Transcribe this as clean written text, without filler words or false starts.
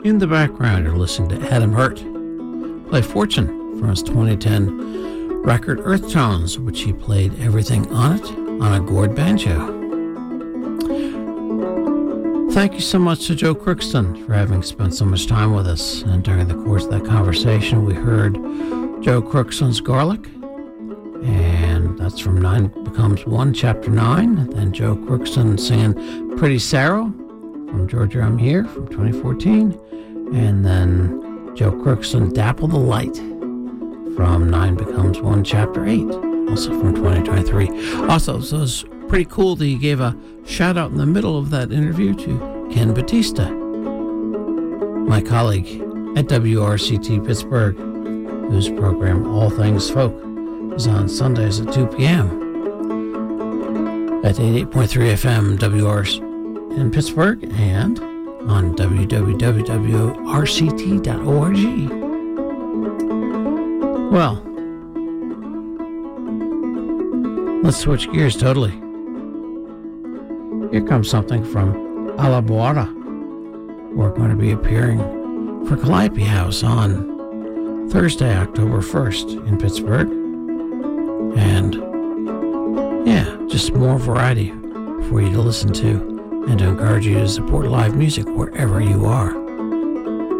In the background, you're listening to Adam Hurt play Fortune from his 2010 record Earth Tones, which he played everything on it on a gourd banjo. Thank you so much to Joe Crookston for having spent so much time with us. And during the course of that conversation, we heard Joe Crookston's Garlic, and that's from 9 Becomes 1, Chapter 9. Then Joe Crookston singing Pretty Sarah from Georgia I'm Here from 2014. And then Joe Crookston, Dapple the Light from 9 Becomes 1, Chapter 8, also from 2023. Also, so it's pretty cool that he gave a shout out in the middle of that interview to Ken Batista, my colleague at WRCT Pittsburgh, whose program All Things Folk is on Sundays at 2 p.m. at 88.3 FM WRC in Pittsburgh and on www.rct.org. Well, let's switch gears totally. Here comes something from Alaboara. We're going to be appearing for Calliope House on Thursday, October 1st in Pittsburgh. And yeah, just more variety for you to listen to and to encourage you to support live music wherever you are.